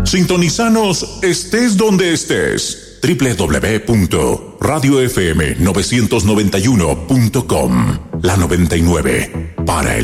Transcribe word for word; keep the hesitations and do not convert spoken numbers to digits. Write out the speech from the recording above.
Sintonizanos estés donde estés. doble u doble u doble u punto radio f m novecientos noventa y uno punto com. La noventa y nueve para el